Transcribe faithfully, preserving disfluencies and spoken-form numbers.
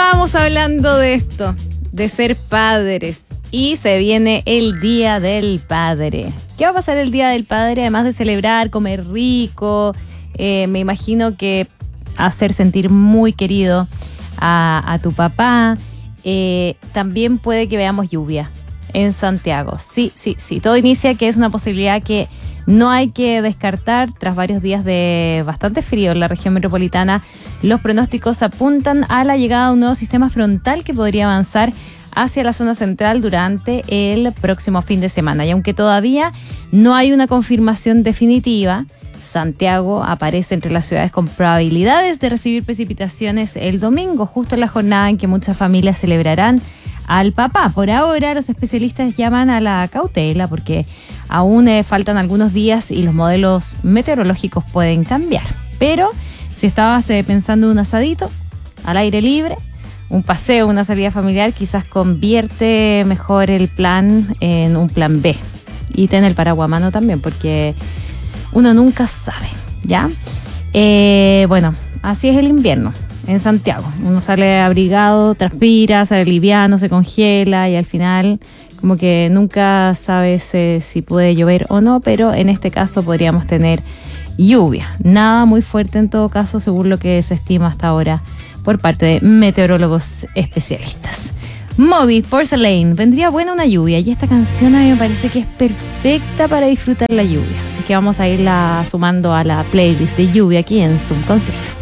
Estábamos hablando de esto, de ser padres, y se viene el Día del Padre. ¿Qué va a pasar el Día del Padre? Además de celebrar, comer rico, eh, me imagino que hacer sentir muy querido a, a tu papá, eh, también puede que veamos lluvia en Santiago. Sí, sí, sí. Todo inicia que es una posibilidad que no hay que descartar. Tras varios días de bastante frío en la región metropolitana, los pronósticos apuntan a la llegada de un nuevo sistema frontal que podría avanzar hacia la zona central durante el próximo fin de semana. Y aunque todavía no hay una confirmación definitiva, Santiago aparece entre las ciudades con probabilidades de recibir precipitaciones el domingo, justo en la jornada en que muchas familias celebrarán al papá. Por ahora, los especialistas llaman a la cautela porque aún eh, faltan algunos días y los modelos meteorológicos pueden cambiar. Pero si estabas eh, pensando en un asadito al aire libre, un paseo, una salida familiar, quizás convierte mejor el plan en un plan B. Y ten el paraguas a mano también, porque uno nunca sabe, ¿ya? Eh, bueno, así es el invierno en Santiago. Uno sale abrigado, transpira, sale liviano, se congela y al final como que nunca sabes eh, si puede llover o no, pero en este caso podríamos tener lluvia. Nada muy fuerte en todo caso, según lo que se estima hasta ahora por parte de meteorólogos especialistas. Moby, Porcelain, vendría buena una lluvia y esta canción a mí me parece que es perfecta para disfrutar la lluvia. Así que vamos a irla sumando a la playlist de lluvia aquí en Zoom Concierto.